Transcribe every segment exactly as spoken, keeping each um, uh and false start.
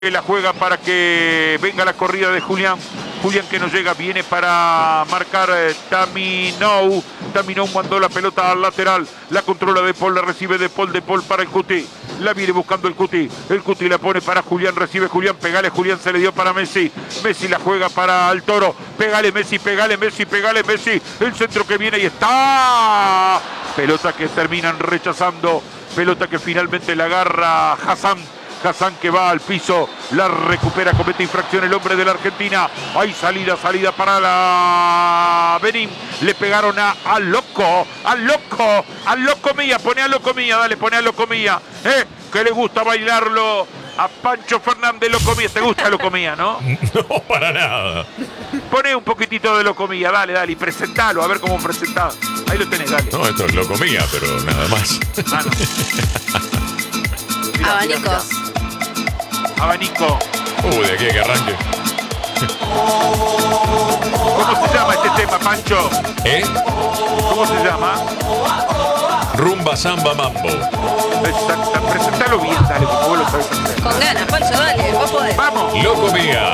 La juega para que venga la corrida de Julián. Julián que no llega, viene para marcar eh, Taminou. Taminou mandó la pelota al lateral. La controla De Paul, la recibe De Paul. De Paul para el Cuti. La viene buscando el Cuti. El Cuti la pone para Julián. Recibe Julián. Pegale Julián. Se le dio para Messi. Messi la juega para el Toro. Pegale Messi. Pegale Messi. Pegale Messi. El centro que viene y está. Pelota que terminan rechazando. Pelota que finalmente la agarra Hassan. Hassan que va al piso, la recupera, comete infracción el hombre de la Argentina. Hay salida, salida para la Benín. Le pegaron a, a Loco, al Loco, al Loco Mía. Pone a Loco Mía, dale, pone a Loco Mía. Eh, que le gusta bailarlo a Pancho Fernández. Loco Mía, ¿te gusta Loco Mía, no? No, para nada. Pone un poquitito de Loco Mía, dale, dale, y presentalo, a ver cómo presentás. Ahí lo tenés, dale. No, esto es Loco Mía, pero nada más. Ah, no. Mirá, Abanicos. mirá, mirá. Abanico. Uy, de aquí a que arranque. ¿Cómo se llama este tema, Pancho? ¿Eh? ¿Cómo se llama? Rumba, samba, mambo. Exacto, presentalo bien, dale, como vos lo sabés hacer. Con ganas, Pancho, dale, vos podés. ¡Vamos! Loco Mía.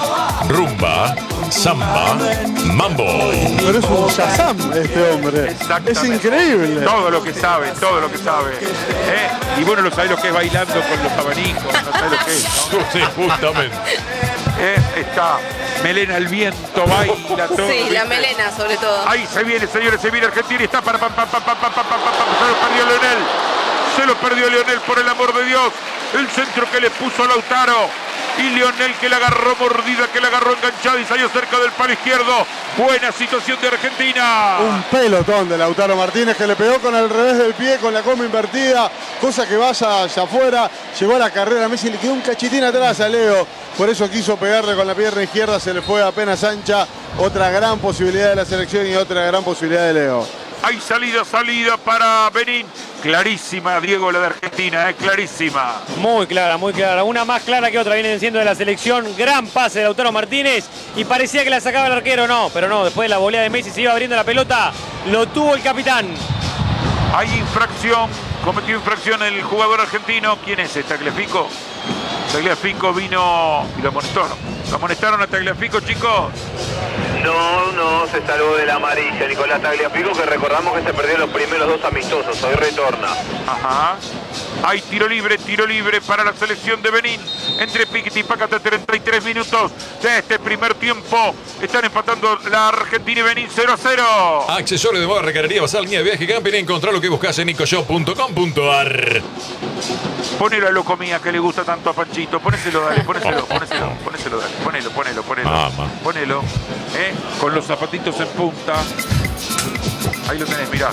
Rumba, samba, mambo. Pero es un Shazam este hombre. Exactamente. Es increíble. Todo lo que sabe, todo lo que sabe. ¿Eh? Y bueno, no sabés lo que es bailando con los abanicos, no sabés lo que es, ¿no? Sí, justamente. ¿Eh? Está melena al viento, baila todo. Sí, ¿viste? la melena sobre todo. Ahí se viene, señores, se viene Argentina y está para pam, pam, pam, pam, pam, pam, pam, pam, pam. Se lo perdió Leonel. Se lo perdió Leonel, por el amor de Dios. El centro que le puso Lautaro. Y Leonel que la agarró mordida, que la agarró enganchada y salió cerca del palo izquierdo. Buena situación de Argentina. Un pelotón de Lautaro Martínez que le pegó con el revés del pie, con la coma invertida, cosa que vaya hacia afuera. Llegó a la carrera Messi, le quedó un cachitín atrás a Leo. Por eso quiso pegarle con la pierna izquierda, se le fue apenas ancha. Otra gran posibilidad de la selección y otra gran posibilidad de Leo. Hay salida, salida para Benín. Clarísima, Diego, la de Argentina, es eh, clarísima. Muy clara, muy clara. Una más clara que otra viene siendo de la selección. Gran pase de Lautaro Martínez. Y parecía que la sacaba el arquero, no. Pero no, después de la volea de Messi se iba abriendo la pelota. Lo tuvo el capitán. Hay infracción, cometió infracción el jugador argentino. ¿Quién es? ¿Tagliafico? Tagliafico vino y lo amonestaron. ¿Lo amonestaron a Tagliafico, chicos? No, no, se salvó de la amarilla Nicolás Tagliafico, que recordamos que se perdió los primeros dos amistosos, hoy retorna. Ajá. Hay tiro libre, tiro libre para la selección de Benín. Entre Piquete y Pácate, treinta y tres minutos de este primer tiempo. Están empatando la Argentina y Benín cero a cero. Accesorio de moda, recarrería, basal, línea de viaje, camping. Encontrá lo que buscas en nicoshop punto com punto ar. Ponelo a Loco Mía, que le gusta tanto a Panchito. Ponéselo, dale, ponéselo, ponéselo, ponéselo, dale. Ponelo, ponelo, ponelo. Mamá. Ponelo. ¿Eh? Con los zapatitos en punta. Ahí lo tenés, mirá.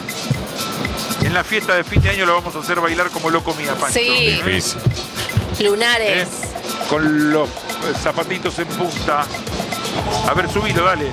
En la fiesta de fin de año lo vamos a hacer bailar como Loco Mía, Pancho. Sí. Difícil. Lunares. ¿Eh? Con los zapatitos en punta. A ver, subilo, dale.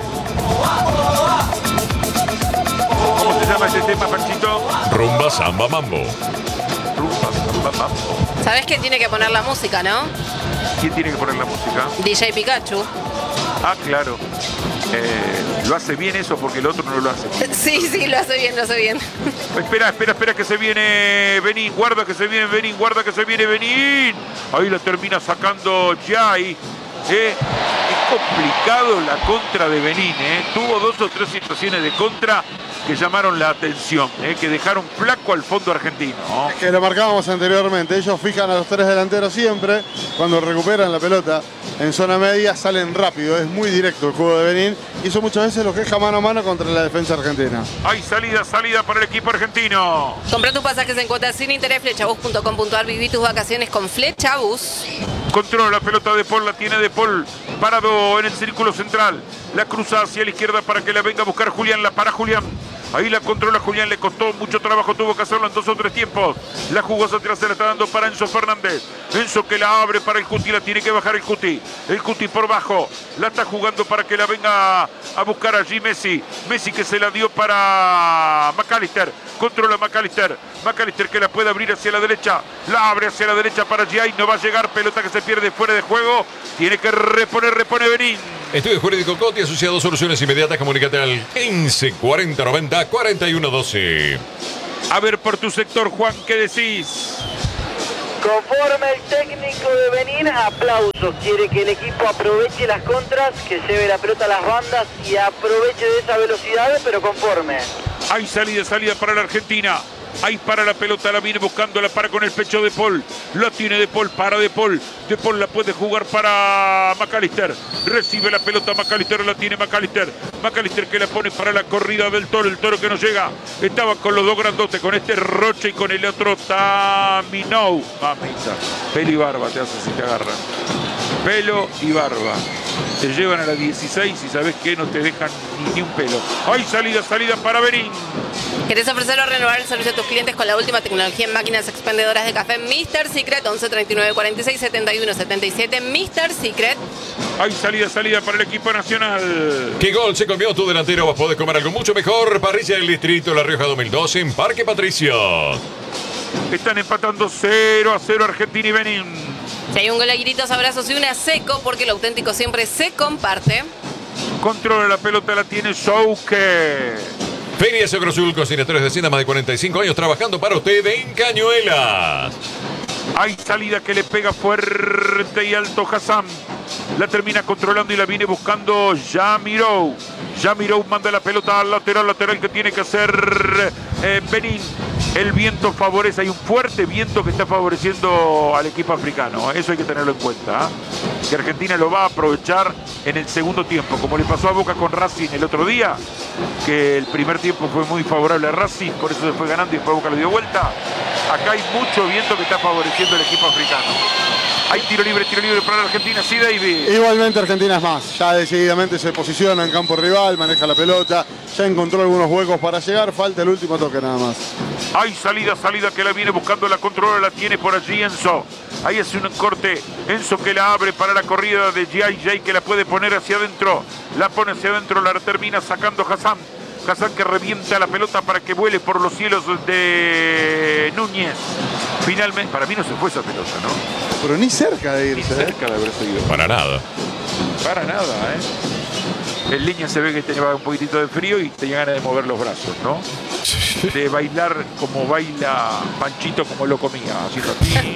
¿Cómo se llama ese tema, Panchito? Rumba, samba, mambo. Rumba, samba, mambo. ¿Sabés quién tiene que poner la música, no? ¿Quién tiene que poner la música? D J Pikachu. Ah, claro. Eh, lo hace bien eso porque el otro no lo hace. Sí, sí, lo hace bien, lo hace bien. Espera, espera, espera que se viene Benín. Guarda que se viene Benín. Guarda que se viene Benín. Ahí la termina sacando Jai. Eh, es complicado la contra de Benín. Eh. Tuvo dos o tres situaciones de contra que llamaron la atención. Eh, que dejaron flaco al fondo argentino. ¿No? Que lo marcábamos anteriormente. Ellos fijan a los tres delanteros siempre. Cuando recuperan la pelota en zona media salen rápido. Es muy directo el juego de Benín. Y eso muchas veces lo queja mano a mano contra la defensa argentina. Hay salida, salida para el equipo argentino. Comprá tus pasajes en cuotas sin interés, flechabus punto com punto ar. Viví tus vacaciones con Flechabus. Controla la pelota de Paul, la tiene de Paul, parado en el círculo central. La cruza hacia la izquierda para que la venga a buscar Julián, la para Julián. Ahí la controla Julián, le costó mucho trabajo, tuvo que hacerlo en dos o tres tiempos. La jugosa atrás se la está dando para Enzo Fernández. Enzo que la abre para el Cuti, la tiene que bajar el Cuti. El Cuti por bajo, la está jugando para que la venga a buscar allí Messi. Messi que se la dio para McAllister. Controla McAllister. McAllister que la puede abrir hacia la derecha. La abre hacia la derecha para Giai. No va a llegar, pelota que se pierde fuera de juego. Tiene que reponer, repone Benín. Estudio Jurídico Coti, asociado a soluciones inmediatas. Comunícate al quince cuarenta noventa cuarenta y uno doce. A ver por tu sector, Juan, ¿qué decís? Conforme el técnico de Benín, aplausos. Quiere que el equipo aproveche las contras, que lleve la pelota a las bandas y aproveche de esa velocidad, pero conforme. Hay salida, salida para la Argentina. Ahí para la pelota, la viene buscando, la para con el pecho de Paul. La tiene de Paul, para de Paul. De Paul la puede jugar para McAllister. Recibe la pelota McAllister, la tiene McAllister. McAllister que la pone para la corrida del Toro. El Toro que no llega. Estaba con los dos grandotes, con este Roche y con el otro Taminou. Mamita, pelo y barba te hace si te agarran. Pelo y barba. Te llevan a la dieciséis y sabes que no te dejan ni, ni un pelo. Hay salida, salida para Benín. ¿Querés ofrecer o renovar el servicio a tus clientes con la última tecnología en máquinas expendedoras de café mister Secret? Once treinta y nueve cuarenta y seis setenta y uno setenta y siete. mister Secret. Hay salida, salida para el equipo nacional. ¿Qué gol se comió tu delantero? Vos podés comer algo mucho mejor. Parrilla del Distrito La Rioja dos mil doce en Parque Patricio. Están empatando cero a cero Argentina y Benín. Si hay un gol, hay gritos, abrazos y una seco, porque lo auténtico siempre se comparte. Controla la pelota, la tiene Souke. Feria Agrozul, consignatarios de Hacienda, más de cuarenta y cinco años trabajando para usted en Cañuelas. Hay salida que le pega fuerte y alto Hassan. La termina controlando y la viene buscando Yamirou. Yamirou manda la pelota al lateral, lateral que tiene que hacer eh, Benín. El viento favorece, hay un fuerte viento que está favoreciendo al equipo africano. Eso hay que tenerlo en cuenta. ¿eh? Que Argentina lo va a aprovechar en el segundo tiempo, como le pasó a Boca con Racing el otro día, que el primer tiempo fue muy favorable a Racing, por eso se fue ganando y después Boca lo dio vuelta. Acá hay mucho viento que está favoreciendo al equipo africano. Hay tiro libre, tiro libre para la Argentina. Sí, David. Igualmente Argentina es más. Ya decididamente se posiciona en campo rival, maneja la pelota, ya encontró algunos huecos para llegar. Falta el último toque nada más. Hay salida, salida que la viene buscando, la controla, la tiene por allí Enzo. Ahí hace un corte, Enzo que la abre para la corrida de J J, que la puede poner hacia adentro. La pone hacia adentro, la termina sacando Hassan. Hassan que revienta la pelota para que vuele por los cielos de Núñez. Finalmente, para mí no se fue esa pelota, ¿no? Pero ni cerca de irse. Ni cerca de haber seguido. Para nada. Para nada, ¿eh? En línea se ve que tenía un poquitito de frío y tenía ganas de mover los brazos, ¿no? De bailar como baila Panchito, como lo comía, haciendo así.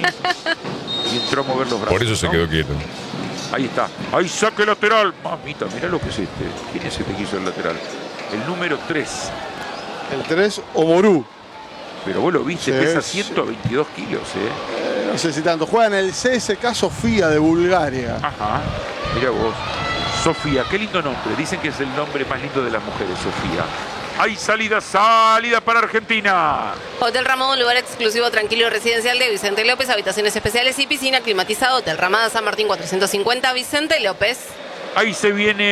Y entró a mover los brazos. Por eso se ¿no? quedó quieto. Ahí está. Ahí saque lateral. Mamita, mirá lo que es este. ¿Quién es este que hizo el lateral? El número tres. El tres, Omorú. Pero vos lo viste, Sí, pesa sí. ciento veintidós kilos, ¿eh? Eh, no sé si tanto. Juega en el C S K Sofía de Bulgaria. Ajá. Mirá vos. Sofía, qué lindo nombre. Dicen que es el nombre más lindo de las mujeres, Sofía. Hay salida, salida para Argentina. Hotel Ramada, un lugar exclusivo, tranquilo, residencial de Vicente López, habitaciones especiales y piscina climatizada. Hotel Ramada, San Martín cuatrocientos cincuenta, Vicente López. Ahí se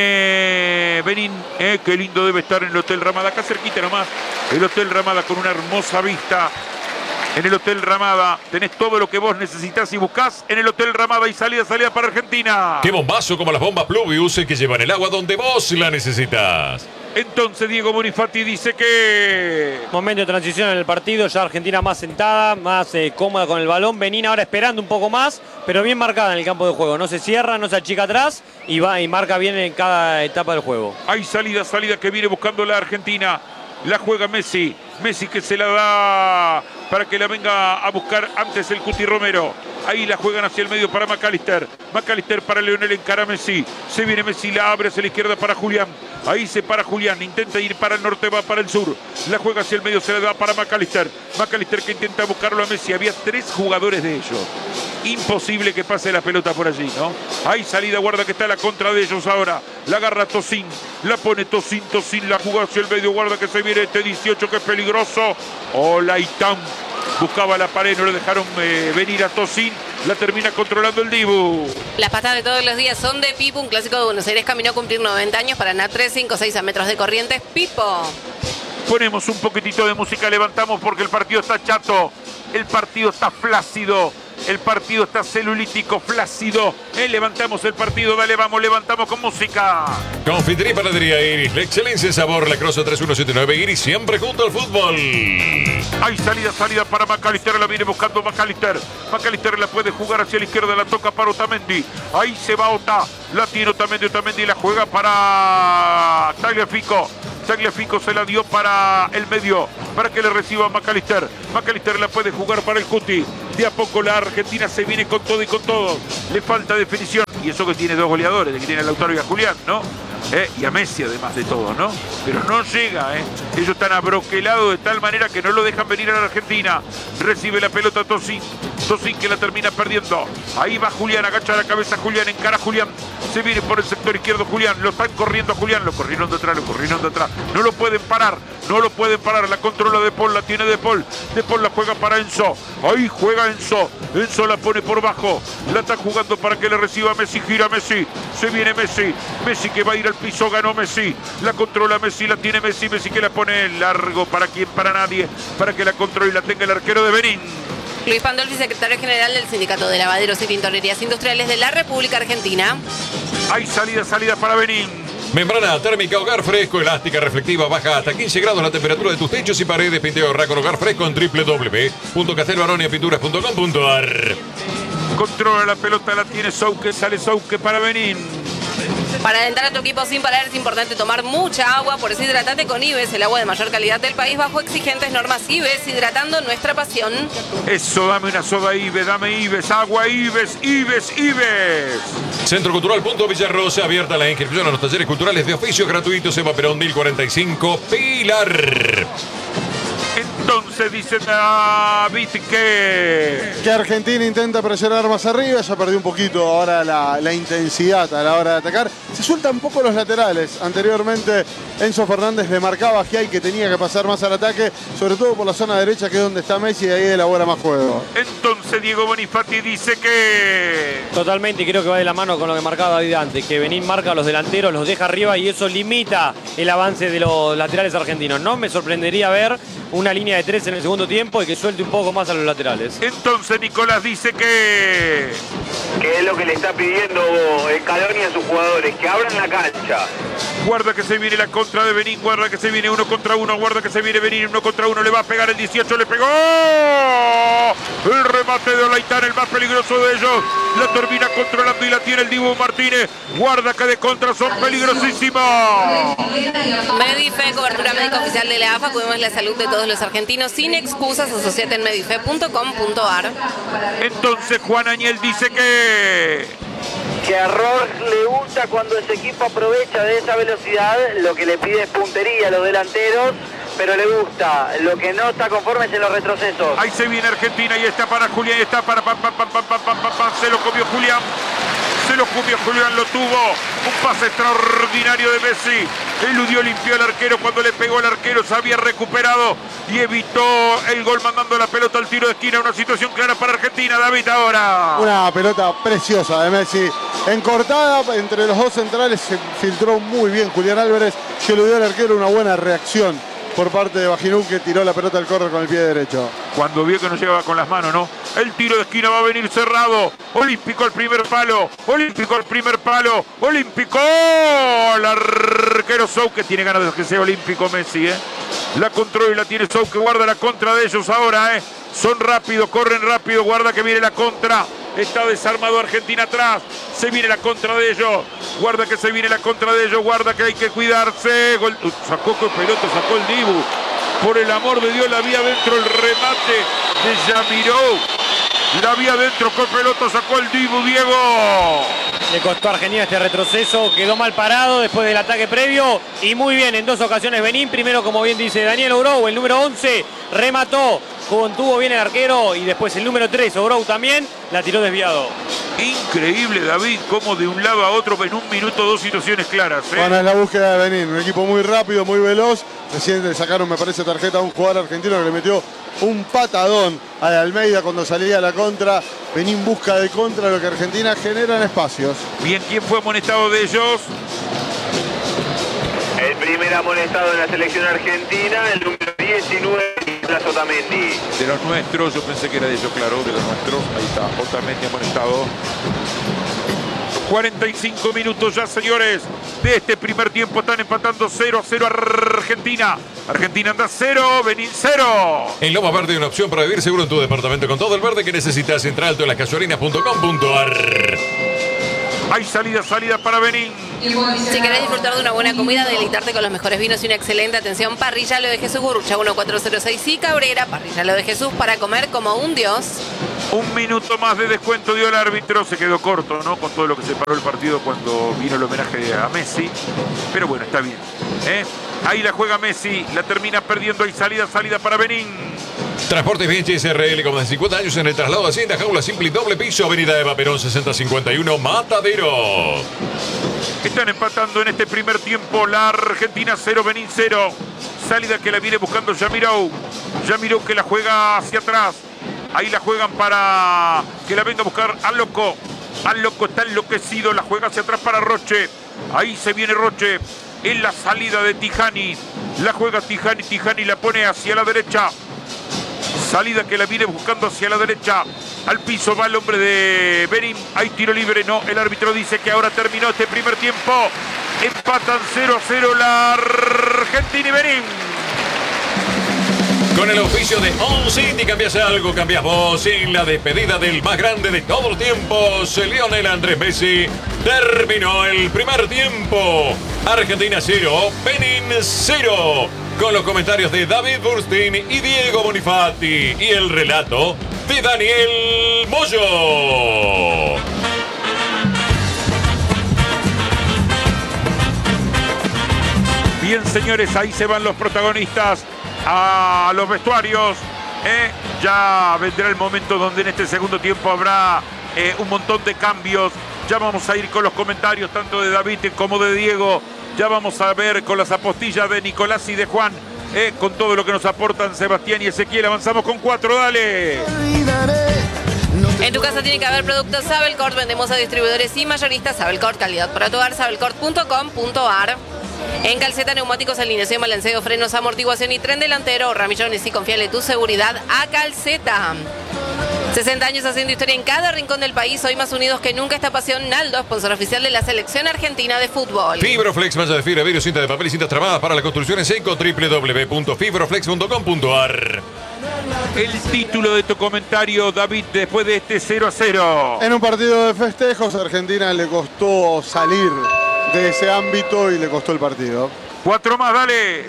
viene Benín, eh, qué lindo debe estar en el Hotel Ramada, acá cerquita nomás, el Hotel Ramada con una hermosa vista. En el Hotel Ramada tenés todo lo que vos necesitas y buscás en el Hotel Ramada. Y salida, salida para Argentina. ¡Qué bombazo como las bombas Pluvius que llevan el agua donde vos la necesitas! Entonces Diego Bonifati dice que... Momento de transición en el partido, ya Argentina más sentada, más eh, cómoda con el balón. Benín ahora esperando un poco más, pero bien marcada en el campo de juego. No se cierra, no se achica atrás y va y marca bien en cada etapa del juego. Hay salida, salida que viene buscando la Argentina. La juega Messi. Messi que se la da para que la venga a buscar antes el Cuti Romero. Ahí la juegan hacia el medio para McAllister. McAllister para Leonel, encara a Messi. Se viene Messi, la abre hacia la izquierda para Julián. Ahí se para Julián, intenta ir para el norte, va para el sur. La juega hacia el medio, se la da para McAllister. McAllister que intenta buscarlo a Messi. Había tres jugadores de ellos. Imposible que pase la pelota por allí, ¿no? Hay salida, guarda que está la contra de ellos ahora. La agarra Tosin, la pone Tosin, Tosin la juega hacia el medio, guarda que se viene este dieciocho que es peligroso. Hola, Itán. Buscaba la pared, no le dejaron eh, venir a Tosin. La termina controlando el Dibu. Las patas de todos los días son de Pipo, un clásico de Buenos Aires. Caminó a cumplir noventa años para ganar tres, cinco, seis a metros de Corrientes. Pipo. Ponemos un poquitito de música, levantamos porque el partido está chato. El partido está flácido. El partido está celulítico, flácido. Eh, levantamos el partido, dale, vamos, levantamos con música. Confitería y Panadería Iris, la excelencia en sabor, la Cross tres uno siete nueve Iris, siempre junto al fútbol. Hay salida, salida para McAllister, la viene buscando McAllister. McAllister la puede jugar hacia la izquierda, la toca para Otamendi. Ahí se va Ota, la tiene Otamendi, Otamendi la juega para Tagliafico. Tagliafico se la dio para el medio. para que le reciba McAllister. McAllister la puede jugar para el Cuti. De a poco la Argentina se viene con todo y con todo. Le falta definición. Y eso que tiene dos goleadores, que tiene a Lautaro y a Julián, ¿no? Eh, y a Messi además de todo, ¿no? Pero no llega, ¿eh? Ellos están abroquelados de tal manera que no lo dejan venir a la Argentina. Recibe la pelota Tosin. Tosin que la termina perdiendo. Ahí va Julián, agacha la cabeza Julián, encara a Julián. Se viene por el sector izquierdo Julián. Lo están corriendo a Julián. Lo corrieron de atrás, lo corrieron de atrás. No lo pueden parar. No lo pueden parar. La controla De Paul, la tiene De Paul. De Paul la juega para Enzo. Ahí juega Enzo. Enzo la pone por bajo. La está jugando para que le reciba Messi. Gira Messi. Se viene Messi. Messi que va a ir al piso. Ganó Messi. La controla Messi. La tiene Messi. Messi que la pone largo. ¿Para quién? Para nadie. Para que la controle y la tenga el arquero de Benín. Luis Pandolfi, secretario general del Sindicato de Lavaderos y Tintorerías Industriales de la República Argentina. Hay salida, salida para Benín. Membrana térmica Hogar Fresco, elástica, reflectiva, baja hasta quince grados la temperatura de tus techos y paredes. Pinteo ahorra con Hogar Fresco en doble u doble u doble u punto castelbaronia pinturas punto com punto a r. Controla la pelota, la tiene Souque, sale Souque para Benín. Para alentar a tu equipo sin parar es importante tomar mucha agua, por eso hidratate con Ives, el agua de mayor calidad del país bajo exigentes normas. Ives, hidratando nuestra pasión. Eso, dame una soda Ives, dame Ives, agua Ives, Ives, Ives. Centro Cultural Punto Villarrosa, abierta la inscripción a los talleres culturales de oficio gratuitos. Eva Perón mil cuarenta y cinco, Pilar. Entonces dice David que... Que Argentina intenta presionar más arriba, ya perdió un poquito ahora la, la intensidad a la hora de atacar. Se sueltan un poco los laterales. Anteriormente Enzo Fernández le marcaba a Giai que tenía que pasar más al ataque, sobre todo por la zona derecha, que es donde está Messi, y ahí elabora más juego. Entonces Diego Bonifati dice que... Totalmente, y creo que va de la mano con lo que marcaba David antes, que Benín marca a los delanteros, los deja arriba y eso limita el avance de los laterales argentinos. No me sorprendería ver una línea de tres en el segundo tiempo y que suelte un poco más a los laterales. Entonces Nicolás dice que... Que es lo que le está pidiendo Scaloni a sus jugadores, que abran la cancha. Guarda que se viene la contra de Benín, guarda que se viene uno contra uno, guarda que se viene Benín uno contra uno, le va a pegar el dieciocho, le pegó. El remate de Olaitán, el más peligroso de ellos. La termina controlando y la tiene el Dibu Martínez. Guarda que de contra son peligrosísimos. Medife, cobertura médica oficial de la A F A. Cuidemos la salud de todos los argentinos sin excusas. Asociate en medife punto com punto a r. Entonces Juan Añel dice que... Que a Rohr le gusta cuando ese equipo aprovecha de esa velocidad, lo que le pide es puntería a los delanteros, pero le gusta. Lo que no está conforme es en los retrocesos. Ahí se viene Argentina y está para Julián, y está para... Pa, pa, pa, pa, pa, pa, pa, pa, se lo comió Julián. Se lo comió Julián, lo tuvo. Un pase extraordinario de Messi. Eludió, limpió el arquero. Cuando le pegó el arquero se había recuperado y evitó el gol mandando la pelota al tiro de esquina. Una situación clara para Argentina. David ahora. Una pelota preciosa de Messi. Encortada entre los dos centrales, se filtró muy bien Julián Álvarez, que eludió al arquero. Una buena reacción por parte de Bajinú, que tiró la pelota al córner con el pie derecho. Cuando vio que no llegaba con las manos, ¿no? El tiro de esquina va a venir cerrado. Olímpico al primer palo. Olímpico al primer palo. Olímpico. El arquero Sou, que tiene ganas de que sea olímpico Messi, ¿eh? La controla y la tiene Sou, que guarda la contra de ellos ahora, ¿eh? Son rápidos, corren rápido. Guarda que viene la contra. Está desarmado Argentina atrás. Se viene la contra de ellos. Guarda que se viene la contra de ellos. Guarda que hay que cuidarse. Gol. Sacó con pelota, sacó el Dibu. Por el amor de Dios, la vía adentro el remate de Yamiró. La vía adentro con pelota, sacó el Dibu, Diego. Le costó a Argentina este retroceso, quedó mal parado después del ataque previo y muy bien en dos ocasiones Benín. Primero, como bien dice Daniel Obrou, el número once remató, contuvo bien el arquero, y después el número tres, Obrou también, la tiró desviado. Increíble, David, como de un lado a otro en un minuto dos situaciones claras, ¿eh? Bueno, es la búsqueda de Benín, un equipo muy rápido, muy veloz. Recién le sacaron, me parece, tarjeta a un jugador argentino que le metió un patadón a Almeida cuando salía a la contra. Benín busca de contra, lo que Argentina genera en espacios. Bien, ¿quién fue amonestado de ellos? El primer amonestado en la selección argentina, el número diecinueve, Nicolás Otamendi. De los nuestros, yo pensé que era de ellos, claro, de los nuestros. Ahí está, Otamendi amonestado. cuarenta y cinco minutos ya, señores, de este primer tiempo. Están empatando cero a cero Argentina. Argentina anda cero, Benín cero. En Loma Verde, una opción para vivir seguro en tu departamento con todo el verde que necesitas. Entra alto en las casuarinas punto com punto a r. Hay salida, salida para Benín. Si querés disfrutar de una buena comida, deleitarte con los mejores vinos y una excelente atención, Parrilla Lo de Jesús, Gurrucha uno cuatro cero seis y Cabrera. Parrilla Lo de Jesús para comer como un dios. Un minuto más de descuento dio el árbitro, se quedó corto, ¿no? Con todo lo que se paró el partido cuando vino el homenaje a Messi. Pero bueno, está bien, ¿eh? Ahí la juega Messi, la termina perdiendo. Hay salida, salida para Benín. Transportes Vinci S R L, con más de cincuenta años en el traslado de Hacienda, jaula simple y doble piso, avenida Eva Perón sesenta cincuenta y uno, Matadero. Están empatando en este primer tiempo la Argentina cero, Benín cero. Salida que la viene buscando Yamirou. Yamirou que la juega hacia atrás. Ahí la juegan para que la venga a buscar al Loco. Al Loco está enloquecido, la juega hacia atrás para Roche. Ahí se viene Roche. En la salida de Tijani. La juega Tijani, Tijani la pone hacia la derecha. Salida que la viene buscando hacia la derecha. Al piso va el hombre de Benín. Hay tiro libre, no. El árbitro dice que ahora terminó este primer tiempo. Empatan cero a cero la Argentina y Benín. Con el auspicio de On City, cambias algo, cambias vos. En la despedida del más grande de todos los tiempos, Lionel Andrés Messi, terminó el primer tiempo. Argentina cero, Benín cero. Con los comentarios de David Burstein y Diego Bonifati. Y el relato de Daniel Moyo. Bien, señores, ahí se van los protagonistas a los vestuarios. ¿eh? Ya vendrá el momento donde en este segundo tiempo habrá eh, un montón de cambios. Ya vamos a ir con los comentarios tanto de David como de Diego. Ya vamos a ver con las apostillas de Nicolás y de Juan, eh, con todo lo que nos aportan Sebastián y Ezequiel. Avanzamos con cuatro, dale. En tu casa tiene que haber productos Sabelcort. Vendemos a distribuidores y mayoristas. Sabelcort, calidad para tu hogar. Sabelcort punto com punto ar. En Calceta, neumáticos, alineación, balanceo, frenos, amortiguación y tren delantero. Ramillones y confiale tu seguridad a Calceta. sesenta años haciendo historia en cada rincón del país. Hoy más unidos que nunca esta pasión. Naldo, sponsor oficial de la selección argentina de fútbol. Fibroflex, malla de fibra, vidrio, cinta de papel y cintas trabadas para la construcción en seco. doble u doble u doble u punto fibroflex punto com punto ar. El título de tu comentario, David, después de este cero a cero. En un partido de festejos, a Argentina le costó salir de ese ámbito y le costó el partido. Cuatro más, dale.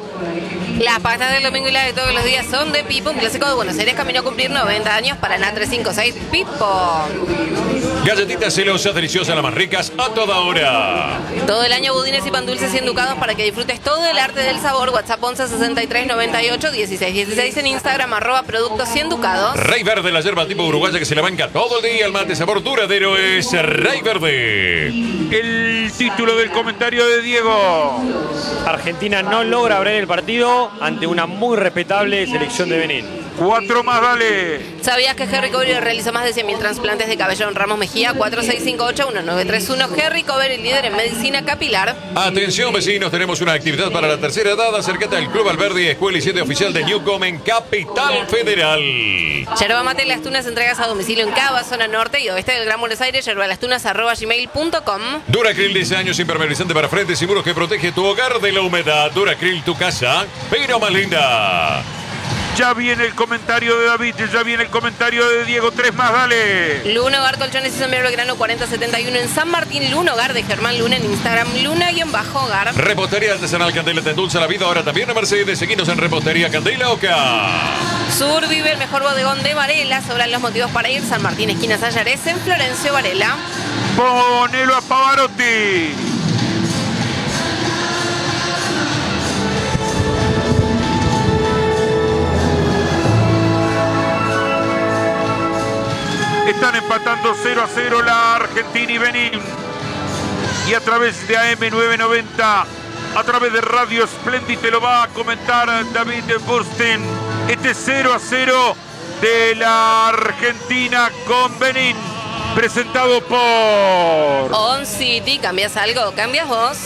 Las pastas del domingo y las de todos los días son de Pipo. Un clásico de Buenos Aires caminó a cumplir noventa años para N A tres cinco seis Pipo. Galletitas celosas, deliciosas, las más ricas a toda hora. Todo el año budines y pan dulces y enducados para que disfrutes todo el arte del sabor. WhatsApp once sesenta y tres noventa y ocho dieciséis dieciséis. En Instagram arroba productos y enducados. Rey Verde, la yerba tipo uruguaya que se la banca todo el día. El mate sabor duradero es Rey Verde. El título del comentario de Diego. Argentina no logra abrir el partido ante una muy respetable selección de Benín. Cuatro más, dale. ¿Sabías que Harry Cover realizó más de cien mil trasplantes de cabello en Ramos Mejía? cuatro seis cinco ocho uno nueve tres uno. Harry Cover, el líder en medicina capilar. Atención, vecinos, tenemos una actividad para la tercera edad. Acércate al Club Alberdi, escuela y sede oficial de Newcom en Capital Federal. Yerba Mate Las Tunas, entregas a domicilio en Cava, zona norte y oeste del Gran Buenos Aires. yerbalastunas arroba gmail punto com. Duracril, diez años, impermeabilizante para frentes y muros que protege tu hogar de la humedad. Duracril, tu casa, pero más linda. Ya viene el comentario de David, ya viene el comentario de Diego. Tres más, dale. Luna Hogar, colchones y sombrero Belgrano cuarenta setenta y uno en San Martín. Luna Hogar de Germán Luna en Instagram. Luna-Hogar. Repostería artesanal Candela te endulza la vida. Ahora también a Mercedes. Seguinos en Repostería Candela Oca. Sur vive el mejor bodegón de Varela. Sobran los motivos para ir. San Martín, esquina Sayares, en Florencio Varela. Ponelo a Pavarotti. Están empatando cero a cero la Argentina y Benín. Y a través de A M novecientos noventa, a través de Radio Splendid, te lo va a comentar David Burstein. Este cero a cero de la Argentina con Benín, presentado por On City. ¿Cambias algo? ¿Cambias vos?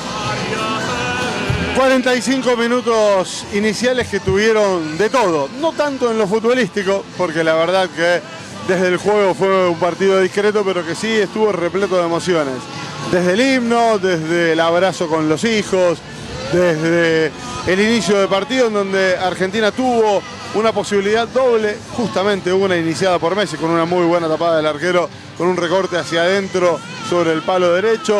cuarenta y cinco minutos iniciales que tuvieron de todo. No tanto en lo futbolístico, porque la verdad que desde el juego fue un partido discreto, pero que sí estuvo repleto de emociones. Desde el himno, desde el abrazo con los hijos, desde el inicio de partido en donde Argentina tuvo una posibilidad doble, justamente una iniciada por Messi con una muy buena tapada del arquero, con un recorte hacia adentro sobre el palo derecho.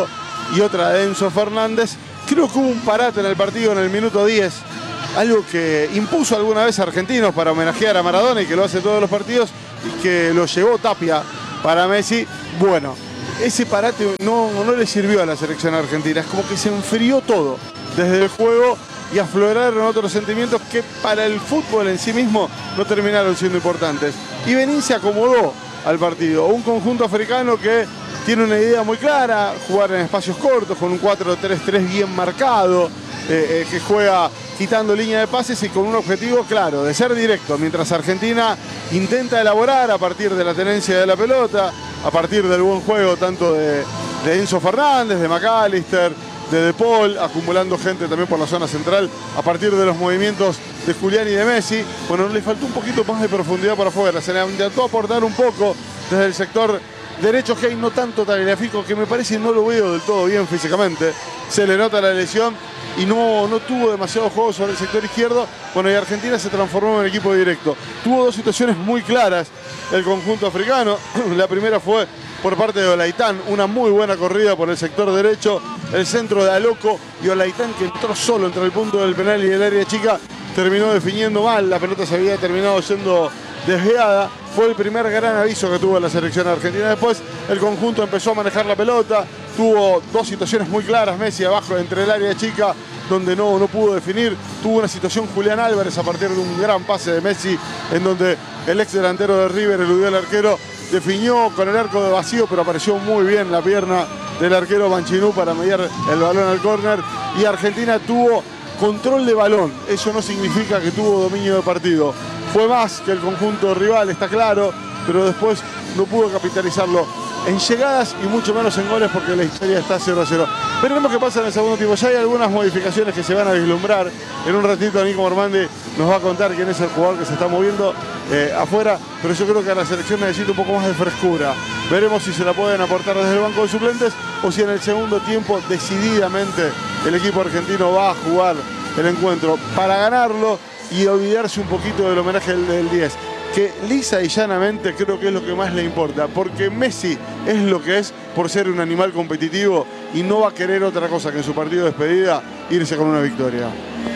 y otra de Enzo Fernández. Creo que hubo un parate en el partido en el minuto diez, algo que impuso alguna vez a Argentinos para homenajear a Maradona y que lo hace todos los partidos y que lo llevó Tapia para Messi. Bueno, ese parate no, no le sirvió a la selección argentina, es como que se enfrió todo desde el juego y afloraron otros sentimientos que para el fútbol en sí mismo no terminaron siendo importantes. Y Benín se acomodó al partido, un conjunto africano que tiene una idea muy clara, jugar en espacios cortos, con un cuatro tres tres bien marcado, eh, eh, que juega quitando línea de pases y con un objetivo claro, de ser directo, mientras Argentina intenta elaborar a partir de la tenencia de la pelota, a partir del buen juego tanto de, de Enzo Fernández, de McAllister, de De Paul, acumulando gente también por la zona central, a partir de los movimientos de Julián y de Messi. Bueno, le faltó un poquito más de profundidad por afuera, se le intentó aportar un poco desde el sector derecho, que hay no tanto Tagliafico, que me parece no lo veo del todo bien físicamente, se le nota la lesión y no, no tuvo demasiado juego sobre el sector izquierdo. Bueno, y Argentina se transformó en equipo directo. Tuvo dos situaciones muy claras el conjunto africano. La primera fue por parte de Olaitán, una muy buena corrida por el sector derecho, el centro de Aloco, y Olaitán, que entró solo entre el punto del penal y el área chica, terminó definiendo mal, la pelota se había terminado siendo desviada. Fue el primer gran aviso que tuvo la selección argentina. Después el conjunto empezó a manejar la pelota, tuvo dos situaciones muy claras, Messi abajo entre el área chica, donde no, no pudo definir. Tuvo una situación Julián Álvarez a partir de un gran pase de Messi, en donde el ex delantero de River eludió al arquero, definió con el arco de vacío, pero apareció muy bien la pierna del arquero Banchinú para mediar el balón al córner. Y Argentina tuvo control de balón, eso no significa que tuvo dominio de partido. Fue más que el conjunto rival, está claro, pero después no pudo capitalizarlo en llegadas y mucho menos en goles, porque la historia está cero a cero. Veremos qué pasa en el segundo tiempo. Ya hay algunas modificaciones que se van a vislumbrar. En un ratito Nico Mormandi nos va a contar quién es el jugador que se está moviendo eh, afuera, pero yo creo que a la selección necesita un poco más de frescura. Veremos si se la pueden aportar desde el banco de suplentes o si en el segundo tiempo decididamente el equipo argentino va a jugar el encuentro para ganarlo y olvidarse un poquito del homenaje del, del diez, que lisa y llanamente creo que es lo que más le importa, porque Messi es lo que es por ser un animal competitivo y no va a querer otra cosa que en su partido de despedida irse con una victoria.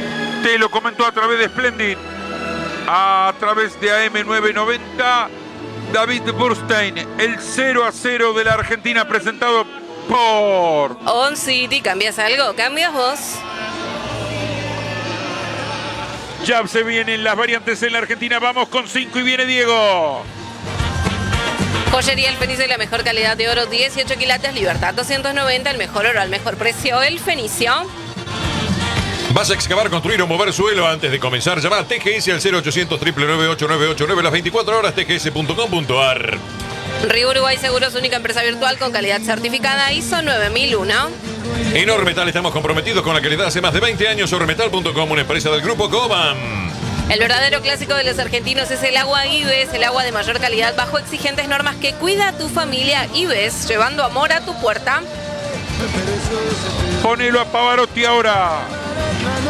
Te lo comentó a través de Splendid, a través de A M nueve noventa, David Burstein, el cero a cero de la Argentina presentado por On City. ¿Cambias algo? ¿Cambias vos? Ya se vienen las variantes en la Argentina. Vamos con cinco y viene Diego. Joyería El Fenicio y la mejor calidad de oro, dieciocho quilates, Libertad doscientos noventa, el mejor oro al mejor precio, El Fenicio. ¿Vas a excavar, construir o mover suelo? Antes de comenzar, llama a T G S al cero ochocientos, nueve nueve ocho nueve ocho nueve las veinticuatro horas, t g s punto com punto a r. Río Uruguay Seguros, única empresa virtual con calidad certificada I S O nueve mil uno. En Ormetal estamos comprometidos con la calidad hace más de veinte años. Ormetal punto com, una empresa del grupo Coban. El verdadero clásico de los argentinos es el agua Ives, el agua de mayor calidad bajo exigentes normas que cuida a tu familia. Ives, llevando amor a tu puerta. Ponelo a Pavarotti ahora.